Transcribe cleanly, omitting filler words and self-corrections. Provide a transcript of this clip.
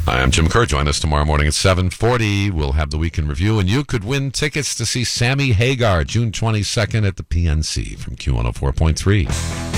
Hi, I'm Jim Kerr. Join us tomorrow morning at 7:40. We'll have the Weekend Review, and you could win tickets to see Sammy Hagar June 22nd at the PNC from Q104.3.